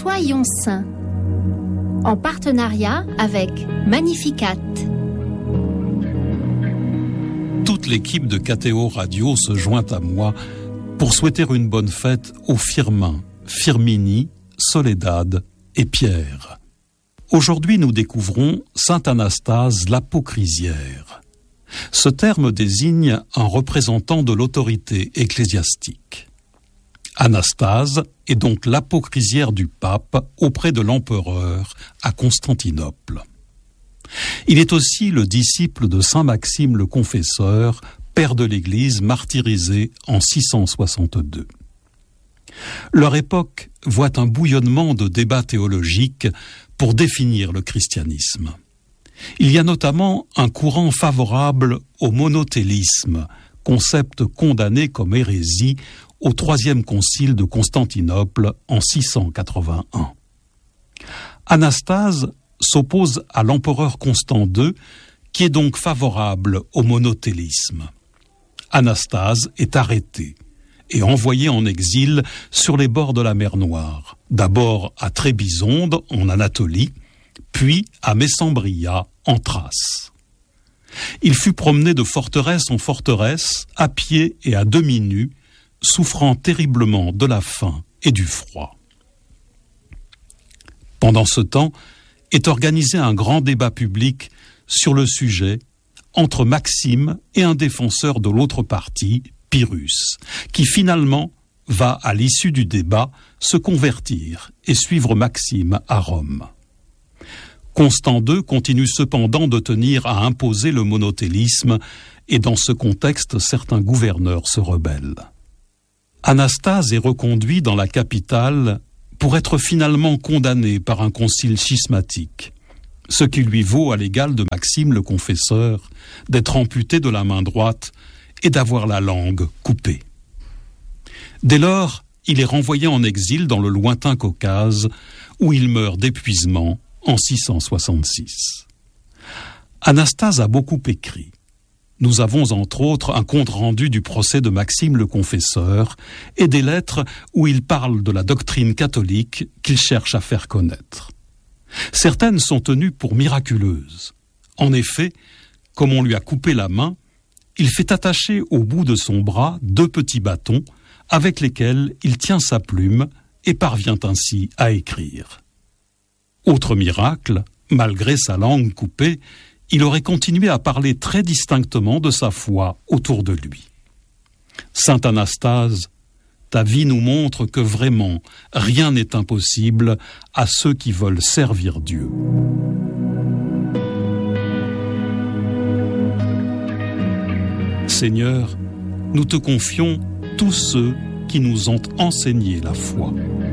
Soyons saints, en partenariat avec Magnificat. Toute l'équipe de KTO Radio se joint à moi pour souhaiter une bonne fête aux Firmin, Firmini, Soledad et Pierre. Aujourd'hui, nous découvrons Saint Anastase l'Apocrisiaire. Ce terme désigne un représentant de l'autorité ecclésiastique. Anastase est donc l'apocrisiaire du pape auprès de l'empereur à Constantinople. Il est aussi le disciple de saint Maxime le Confesseur, père de l'Église martyrisé en 662. Leur époque voit un bouillonnement de débats théologiques pour définir le christianisme. Il y a notamment un courant favorable au monothélisme, concept condamné comme hérésie au troisième concile de Constantinople en 681. Anastase s'oppose à l'empereur Constant II, qui est donc favorable au monothélisme. Anastase est arrêté et envoyé en exil sur les bords de la mer Noire, d'abord à Trébizonde en Anatolie, puis à Messembria en Thrace. Il fut promené de forteresse en forteresse, à pied et à demi nu, souffrant terriblement de la faim et du froid. Pendant ce temps, est organisé un grand débat public sur le sujet entre Maxime et un défenseur de l'autre parti, Pyrrhus, qui finalement va, à l'issue du débat, se convertir et suivre Maxime à Rome. Constant II continue cependant de tenir à imposer le monothélisme et dans ce contexte, certains gouverneurs se rebellent. Anastase est reconduit dans la capitale pour être finalement condamné par un concile schismatique, ce qui lui vaut à l'égal de Maxime le Confesseur d'être amputé de la main droite et d'avoir la langue coupée. Dès lors, il est renvoyé en exil dans le lointain Caucase, où il meurt d'épuisement en 666. Anastase a beaucoup écrit. Nous avons entre autres un compte-rendu du procès de Maxime le Confesseur et des lettres où il parle de la doctrine catholique qu'il cherche à faire connaître. Certaines sont tenues pour miraculeuses. En effet, comme on lui a coupé la main, il fait attacher au bout de son bras 2 petits bâtons avec lesquels il tient sa plume et parvient ainsi à écrire. Autre miracle, malgré sa langue coupée, il aurait continué à parler très distinctement de sa foi autour de lui. Saint Anastase, ta vie nous montre que vraiment rien n'est impossible à ceux qui veulent servir Dieu. Seigneur, nous te confions tous ceux qui nous ont enseigné la foi.